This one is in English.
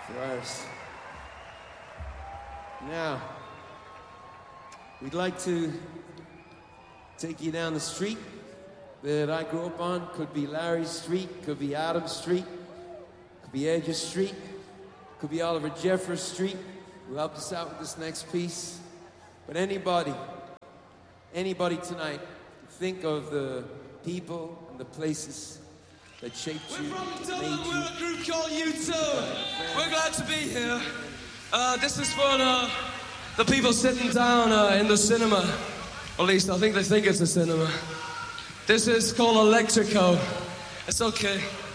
for ours. Now, we'd like to take you down the street that I grew up on. Could be Larry Street, could be Adam Street, could be Edger Street, could be Oliver Jeffers Street, who helped us out with this next piece. But anybody tonight, think of the people and the places that shaped you, We're from made Dublin, you. we're a group called U2. We're glad to be here. This is for the people sitting down in the cinema. Or at least I think they think it's a cinema. This is called Electrico. It's okay.